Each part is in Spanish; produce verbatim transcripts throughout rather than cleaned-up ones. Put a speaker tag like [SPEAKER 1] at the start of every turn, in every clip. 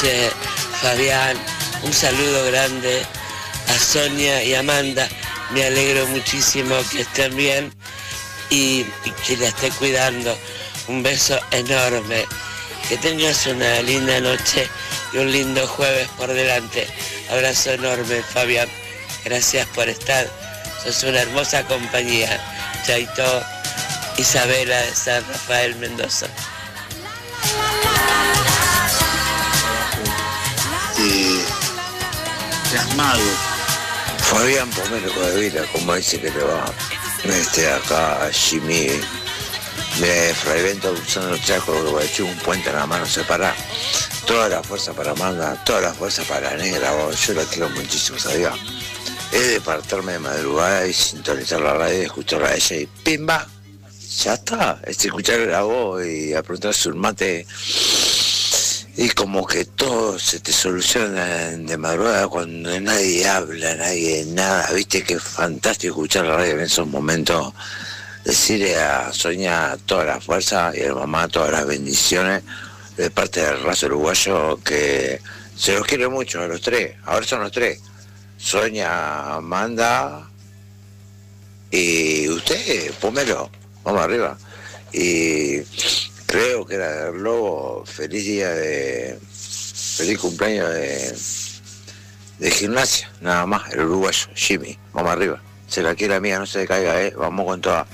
[SPEAKER 1] noches, Fabián. Un saludo grande a Sonia y Amanda. Me alegro muchísimo que estén bien y, y que la esté cuidando. Un beso enorme. Que tengas una linda noche y un lindo jueves por delante. Abrazo enorme, Fabián. Gracias por estar. Sos una hermosa compañía. Chaito, Isabela de San Rafael, Mendoza.
[SPEAKER 2] Y plasmado. Fabián Pomelo de Vila, como dice que le va. Este acá, Jimmy. De Fraivento usando el chaco, que un puente en la mano separada. Toda la fuerza para Amanda, toda la fuerza para la negra, vos. Yo la quiero muchísimo, ¿sabía? Es de partirme de madrugada y sintonizar la radio y escucharla a ella y ¡pimba! Ya está, es escucharle la voz y a preguntarse un mate. Y como que todo se te soluciona de madrugada cuando nadie habla, nadie nada. Viste que es fantástico escuchar la radio en esos momentos. Decirle a Sonia toda la fuerza y a la mamá todas las bendiciones de parte del raso uruguayo, que se los quiere mucho a los tres. Ahora son los tres: Sonia, Amanda y usted, Pomelo. Vamos arriba. Y creo que era el Lobo. Feliz día de feliz cumpleaños de de gimnasia, nada más, el uruguayo, Jimmy. Vamos arriba. Se la quiere mía, no se le caiga, eh. Vamos con toda.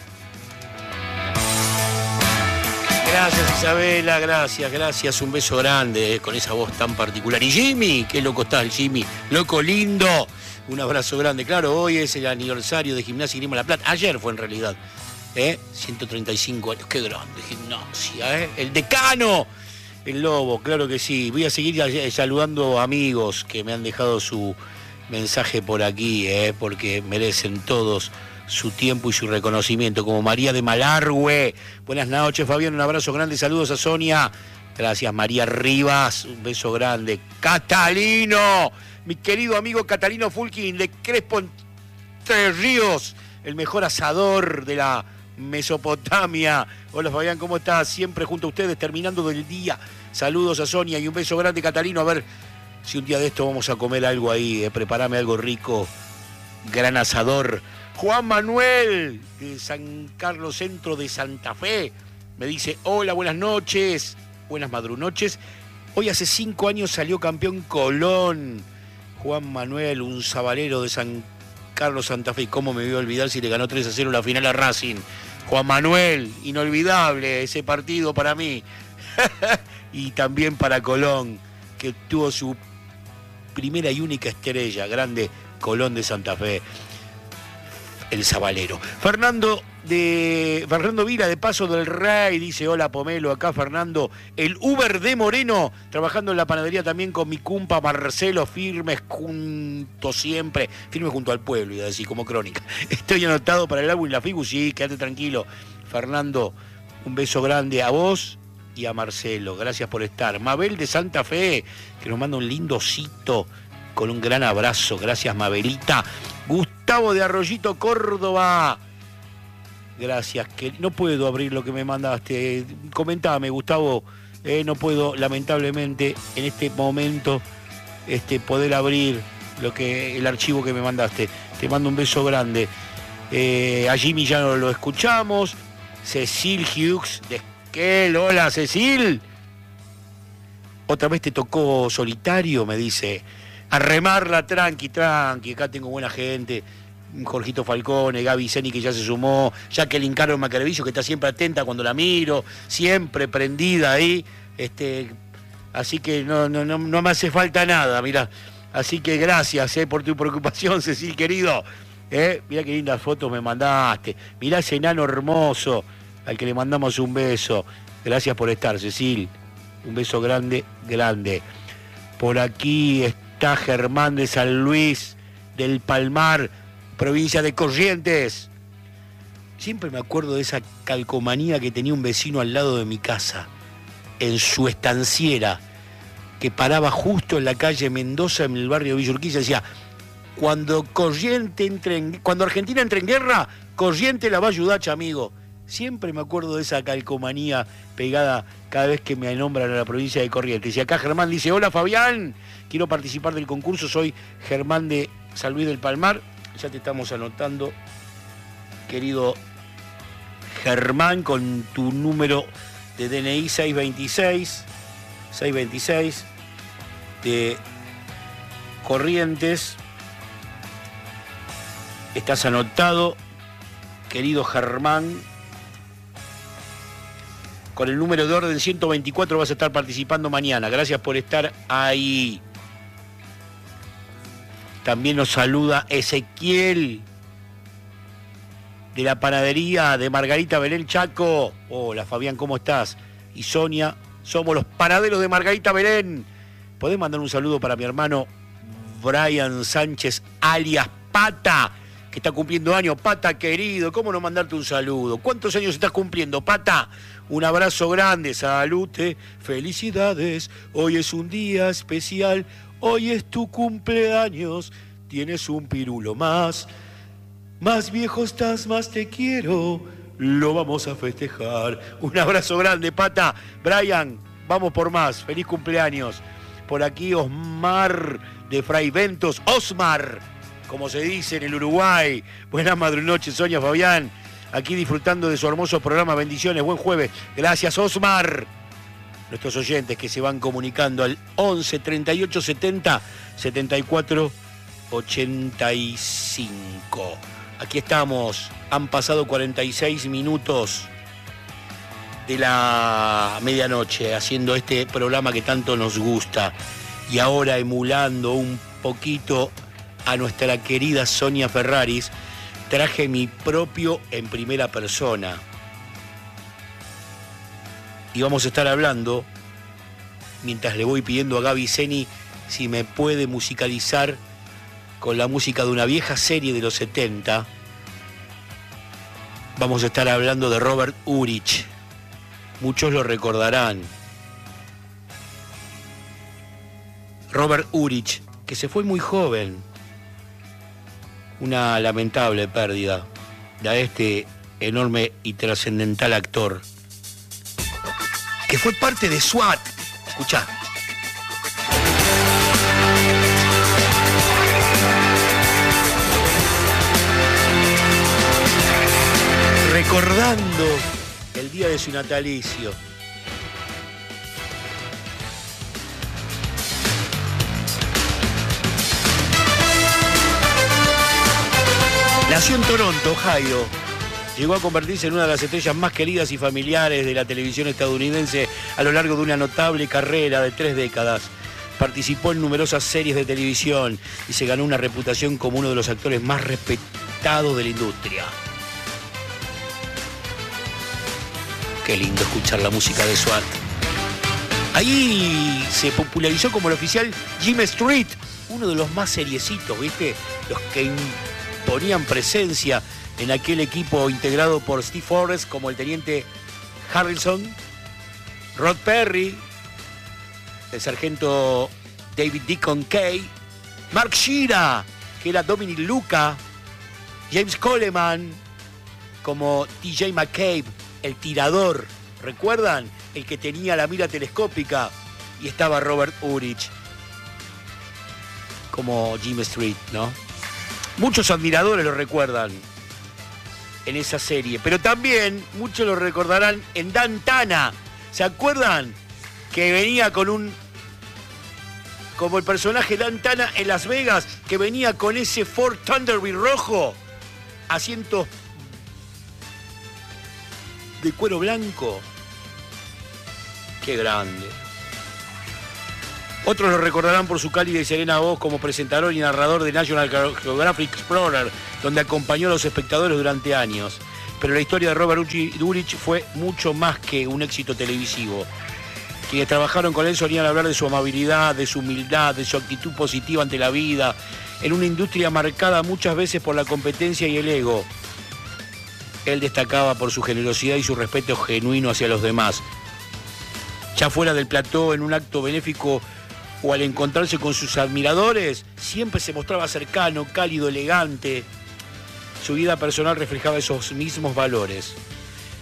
[SPEAKER 3] Gracias, Isabela, gracias, gracias. Un beso grande eh, con esa voz tan particular. Y Jimmy, qué loco está el Jimmy, loco lindo. Un abrazo grande. Claro, hoy es el aniversario de Gimnasia y Grima La Plata. Ayer fue en realidad. ¿eh? ciento treinta y cinco años, qué grande Gimnasia. ¿eh? El decano, el Lobo, claro que sí. Voy a seguir saludando amigos que me han dejado su mensaje por aquí, ¿eh? porque merecen todos su tiempo y su reconocimiento, como María de Malargüe. Buenas noches, Fabián, un abrazo grande, saludos a Sonia. Gracias, María Rivas, un beso grande. Catalino, mi querido amigo Catalino Fulkin de Crespo Entre Ríos, el mejor asador de la Mesopotamia. Hola, Fabián, ¿cómo estás? Siempre junto a ustedes, terminando del día. Saludos a Sonia y un beso grande, Catalino. A ver si un día de esto vamos a comer algo ahí, eh. Preparame algo rico. Gran asador. Juan Manuel, de San Carlos Centro de Santa Fe, me dice: hola, buenas noches, buenas madrunoches. Hoy hace cinco años salió campeón Colón. Juan Manuel, un sabalero de San Carlos Santa Fe. ¿Cómo me voy a olvidar si le ganó tres a cero la final a Racing? Juan Manuel, inolvidable ese partido para mí. Y también para Colón, que tuvo su primera y única estrella, grande Colón de Santa Fe. El sabalero. Fernando de Fernando Vila de Paso del Rey dice: hola, Pomelo, acá Fernando, el Uber de Moreno, trabajando en la panadería también con mi cumpa Marcelo, firmes junto siempre, firmes junto al pueblo, y así como crónica. Estoy anotado para el álbum y la figu, sí, quédate tranquilo. Fernando, un beso grande a vos y a Marcelo, gracias por estar. Mabel de Santa Fe, que nos manda un lindo osito con un gran abrazo, gracias, Mabelita. Gustavo de Arroyito, Córdoba. Gracias, que no puedo abrir lo que me mandaste. Comentame, Gustavo. Eh, no puedo, lamentablemente, en este momento, este, poder abrir lo que, el archivo que me mandaste. Te mando un beso grande. Eh, a Jimmy ya no lo escuchamos. Cecil Hughes de Esquel. Hola, Cecil. Otra vez te tocó solitario, me dice. A remarla, tranqui, tranqui, acá tengo buena gente, Jorgito Falcone, Gaby Zeni, que ya se sumó, Jacqueline Caro Macarevillo, que está siempre atenta cuando la miro, siempre prendida ahí, este, así que no, no, no, no me hace falta nada, mirá, así que gracias eh, por tu preocupación, Cecil, querido, eh, mirá qué lindas fotos me mandaste, mirá ese enano hermoso, al que le mandamos un beso, gracias por estar, Cecil, un beso grande, grande, por aquí está. Está Germán de San Luis del Palmar, provincia de Corrientes. Siempre me acuerdo de esa calcomanía que tenía un vecino al lado de mi casa, en su estanciera, que paraba justo en la calle Mendoza, en el barrio Villa Urquiza, decía: cuando Corriente entre en, cuando Argentina entre en guerra, Corriente la va a ayudar, amigo. Siempre me acuerdo de esa calcomanía pegada cada vez que me nombran a la provincia de Corrientes. Y acá Germán dice, hola Fabián, quiero participar del concurso, soy Germán de San Luis del Palmar. Ya te estamos anotando, querido Germán, con tu número de D N I seiscientos veintiséis, seiscientos veintiséis de Corrientes. Estás anotado, querido Germán. Con el número de orden ciento veinticuatro vas a estar participando mañana. Gracias por estar ahí. También nos saluda Ezequiel de la panadería de Margarita Belén Chaco. Hola Fabián, ¿cómo estás? Y Sonia, somos los panaderos de Margarita Belén. ¿Podés mandar un saludo para mi hermano Brian Sánchez, alias Pata, que está cumpliendo años? Pata, querido, ¿cómo no mandarte un saludo? ¿Cuántos años estás cumpliendo, Pata? Un abrazo grande, salute, felicidades. Hoy es un día especial, hoy es tu cumpleaños. Tienes un pirulo más, más viejo estás, más te quiero. Lo vamos a festejar. Un abrazo grande, Pata. Brian, vamos por más. Feliz cumpleaños. Por aquí Osmar de Fray Ventos. Osmar, como se dice en el Uruguay. Buenas madrunoches, Sonia, Fabián. Aquí disfrutando de su hermoso programa. Bendiciones, buen jueves. Gracias, Osmar. Nuestros oyentes que se van comunicando al once treinta y ocho setenta setenta y cuatro ochenta y cinco. Aquí estamos. Han pasado cuarenta y seis minutos de la medianoche haciendo este programa que tanto nos gusta. Y ahora emulando un poquito a nuestra querida Sonia Ferraris, traje mi propio en primera persona. Y vamos a estar hablando, mientras le voy pidiendo a Gaby Zeni si me puede musicalizar con la música de una vieja serie de los setenta. Vamos a estar hablando de Robert Urich. Muchos lo recordarán. Robert Urich, que se fue muy joven. Una lamentable pérdida de este enorme y trascendental actor, que fue parte de SWAT. Escuchá. Recordando el día de su natalicio. Nació en Toronto, Ohio. Llegó a convertirse en una de las estrellas más queridas y familiares de la televisión estadounidense a lo largo de una notable carrera de tres décadas. Participó en numerosas series de televisión y se ganó una reputación como uno de los actores más respetados de la industria. Qué lindo escuchar la música de SWAT. Ahí se popularizó como el oficial Jim Street, uno de los más seriecitos, ¿viste? Los que ponían presencia en aquel equipo integrado por Steve Forrest como el teniente Harrelson, Rod Perry, el sargento David Deacon Kay, Mark Shearer, que era Dominic Luca, James Coleman como T J McCabe, el tirador, ¿recuerdan? El que tenía la mira telescópica, y estaba Robert Urich como Jim Street, ¿no? Muchos admiradores lo recuerdan en esa serie, pero también muchos lo recordarán en Dan Tana. ¿Se acuerdan? Que venía con un... como el personaje Dan Tana en Las Vegas, que venía con ese Ford Thunderbird rojo, asientos de cuero blanco. Qué grande. Otros lo recordarán por su cálida y serena voz como presentador y narrador de National Geographic Explorer, donde acompañó a los espectadores durante años. Pero la historia de Robert Urich fue mucho más que un éxito televisivo. Quienes trabajaron con él solían hablar de su amabilidad, de su humildad, de su actitud positiva ante la vida, en una industria marcada muchas veces por la competencia y el ego. Él destacaba por su generosidad y su respeto genuino hacia los demás. Ya fuera del plató, en un acto benéfico o al encontrarse con sus admiradores, siempre se mostraba cercano, cálido, elegante. Su vida personal reflejaba esos mismos valores.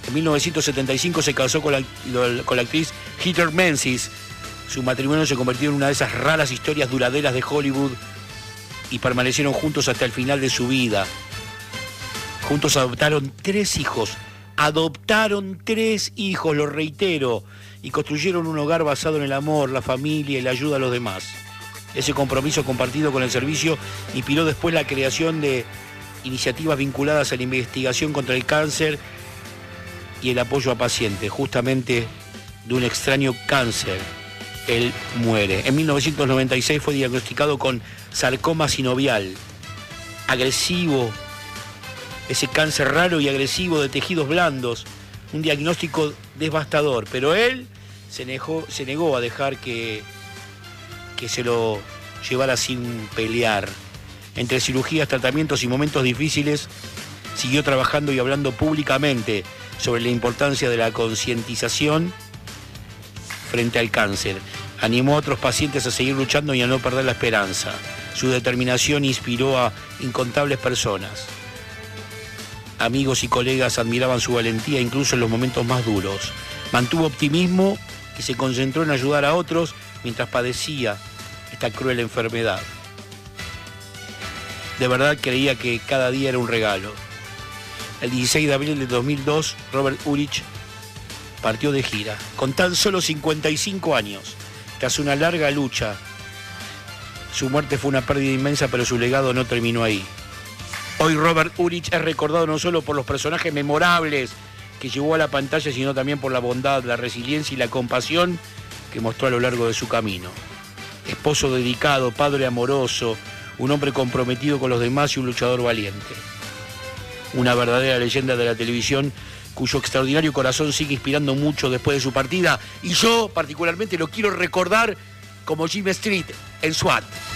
[SPEAKER 3] En mil novecientos setenta y cinco se casó con la, con la actriz Heather Menzies. Su matrimonio se convirtió en una de esas raras historias duraderas de Hollywood y permanecieron juntos hasta el final de su vida. Juntos adoptaron tres hijos. Adoptaron tres hijos, lo reitero, y construyeron un hogar basado en el amor, la familia y la ayuda a los demás. Ese compromiso compartido con el servicio inspiró después la creación de iniciativas vinculadas a la investigación contra el cáncer y el apoyo a pacientes, justamente de un extraño cáncer. Él muere. En mil novecientos noventa y seis fue diagnosticado con sarcoma sinovial, agresivo, ese cáncer raro y agresivo de tejidos blandos, un diagnóstico devastador, pero él se negó, se negó a dejar que, que se lo llevara sin pelear. Entre cirugías, tratamientos y momentos difíciles, siguió trabajando y hablando públicamente sobre la importancia de la concientización frente al cáncer. Animó a otros pacientes a seguir luchando y a no perder la esperanza. Su determinación inspiró a incontables personas. Amigos y colegas admiraban su valentía incluso en los momentos más duros. Mantuvo optimismo y se concentró en ayudar a otros mientras padecía esta cruel enfermedad. De verdad creía que cada día era un regalo. El dieciséis de abril de dos mil dos, Robert Urich partió de gira, con tan solo cincuenta y cinco años, tras una larga lucha. Su muerte fue una pérdida inmensa, pero su legado no terminó ahí. Hoy Robert Urich es recordado no solo por los personajes memorables que llevó a la pantalla, sino también por la bondad, la resiliencia y la compasión que mostró a lo largo de su camino. Esposo dedicado, padre amoroso, un hombre comprometido con los demás y un luchador valiente. Una verdadera leyenda de la televisión cuyo extraordinario corazón sigue inspirando mucho después de su partida, y yo particularmente lo quiero recordar como Jim Street en SWAT.